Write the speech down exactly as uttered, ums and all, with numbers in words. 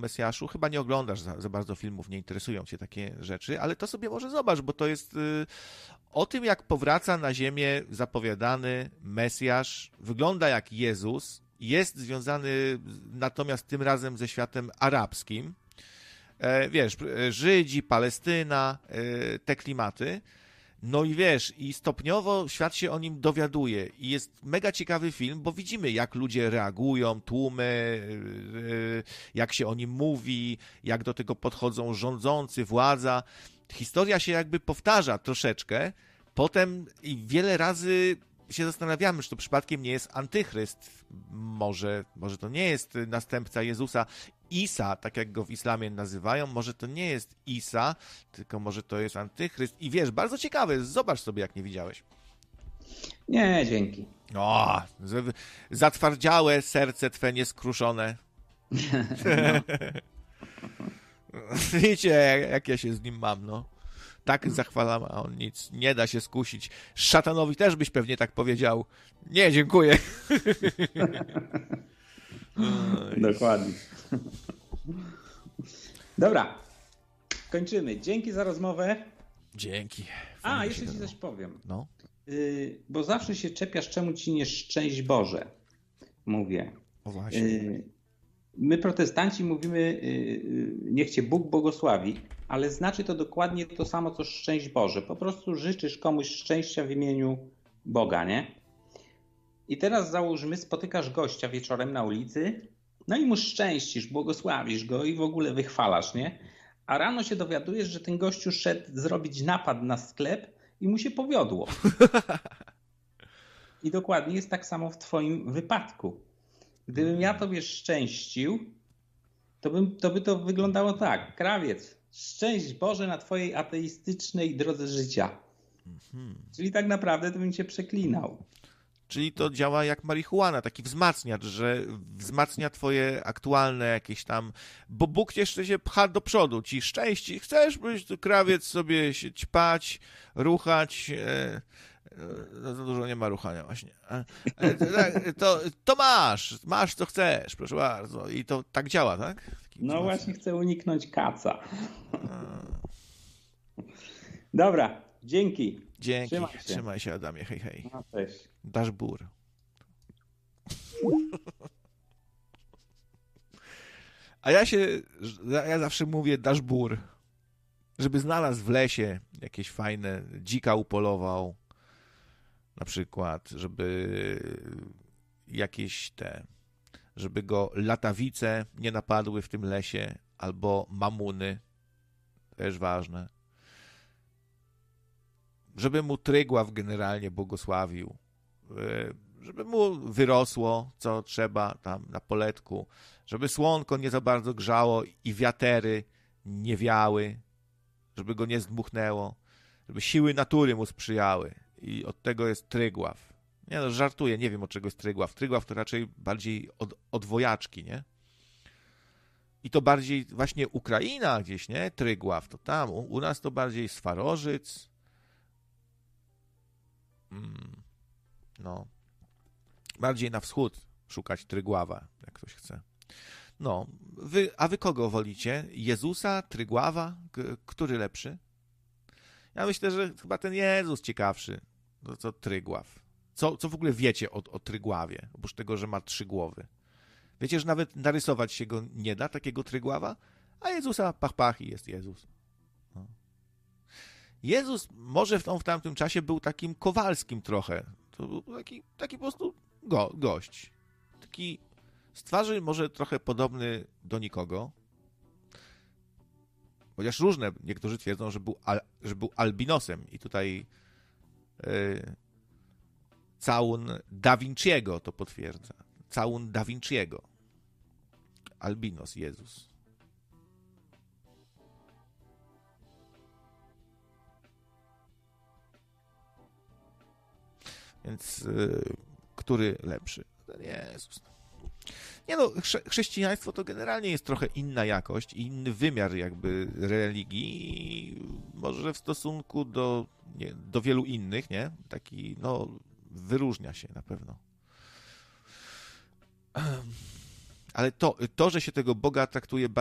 Mesjaszu, chyba nie oglądasz za, za bardzo filmów, nie interesują cię takie rzeczy, ale to sobie może zobacz, bo to jest y, o tym, jak powraca na ziemię zapowiadany Mesjasz, wygląda jak Jezus, jest związany natomiast tym razem ze światem arabskim. E, wiesz, Żydzi, Palestyna, e, te klimaty. No i wiesz, i stopniowo świat się o nim dowiaduje i jest mega ciekawy film, bo widzimy, jak ludzie reagują, tłumy, jak się o nim mówi, jak do tego podchodzą rządzący, władza. Historia się jakby powtarza troszeczkę, potem i wiele razy się zastanawiamy, czy to przypadkiem nie jest antychryst. Może, może to nie jest następca Jezusa. Isa, tak jak go w islamie nazywają, może to nie jest Isa, tylko może to jest antychryst. I wiesz, bardzo ciekawy, zobacz sobie, jak nie widziałeś. Nie, dzięki. O, zatwardziałe serce twe nieskruszone. No. Wiecie, jak, jak ja się z nim mam, no. Tak zachwalam, a on nic, nie da się skusić. Szatanowi też byś pewnie tak powiedział. Nie, dziękuję. Dokładnie. Dobra, kończymy. Dzięki za rozmowę. Dzięki. A, a jeszcze ci coś powiem. No. Yy, bo zawsze się czepiasz, czemu ci nie szczęść Boże. Mówię. O właśnie. Yy, my protestanci mówimy, yy, niech cię Bóg błogosławi, ale znaczy to dokładnie to samo, co szczęść Boże. Po prostu życzysz komuś szczęścia w imieniu Boga, nie? I teraz załóżmy, spotykasz gościa wieczorem na ulicy, no i mu szczęścisz, błogosławisz go i w ogóle wychwalasz, nie? A rano się dowiadujesz, że ten gościu szedł zrobić napad na sklep i mu się powiodło. I dokładnie jest tak samo w twoim wypadku. Gdybym ja tobie szczęścił, to, bym, to by to wyglądało tak. Krawiec, szczęść Boże na twojej ateistycznej drodze życia. Mhm. Czyli tak naprawdę to bym cię przeklinał. Czyli to działa jak marihuana, taki wzmacniacz, że wzmacnia twoje aktualne jakieś tam, bo Bóg jeszcze się pcha do przodu, ci szczęści, chcesz być tu krawiec sobie się ćpać, ruchać, e, e, za dużo nie ma ruchania właśnie, e, e, to, to masz, masz co chcesz, proszę bardzo i to tak działa, tak? Taki no wzmacniacz. Właśnie chcę uniknąć kaca. Dobra, dzięki. Dzięki, Trzymaj się, trzymaj się Adamie, hej hej. No, cześć. Dasz bór. A ja się, ja zawsze mówię dasz bór, żeby znalazł w lesie jakieś fajne, dzika upolował, na przykład, żeby jakieś te, żeby go latawice nie napadły w tym lesie, albo mamuny, też ważne. Żeby mu Trygław generalnie błogosławił, żeby mu wyrosło, co trzeba tam na poletku, żeby słonko nie za bardzo grzało i wiatery nie wiały, żeby go nie zdmuchnęło, żeby siły natury mu sprzyjały. I od tego jest Trygław. Nie no, żartuję, nie wiem od czego jest Trygław. Trygław to raczej bardziej od, od wojaczki, nie? I to bardziej właśnie Ukraina gdzieś, nie? Trygław, to tam. U, u nas to bardziej Swarożyc. Hmm. No. Bardziej na wschód szukać Trygława, jak ktoś chce. No. Wy, a wy kogo wolicie? Jezusa? Trygława? K- który lepszy? Ja myślę, że chyba ten Jezus ciekawszy. To co Trygław. Co, co w ogóle wiecie o, o Trygławie? Oprócz tego, że ma trzy głowy. Wiecie, że nawet narysować się go nie da, takiego Trygława? A Jezusa pach, pach i jest Jezus. No. Jezus może w, on w tamtym czasie był takim Kowalskim trochę. To był taki, taki po prostu go, gość. Taki z twarzy może trochę podobny do nikogo. Chociaż różne, niektórzy twierdzą, że był, al, że był albinosem. I tutaj yy, całun Da Vinciego to potwierdza. Całun Da Vinciego. Albinos Jezus. Więc yy, który lepszy? Ten Jezus. Nie no, chrze- chrześcijaństwo to generalnie jest trochę inna jakość i inny wymiar jakby religii, może w stosunku do, nie, do wielu innych, nie? Taki, no, wyróżnia się na pewno. Ale to, to, że się tego Boga traktuje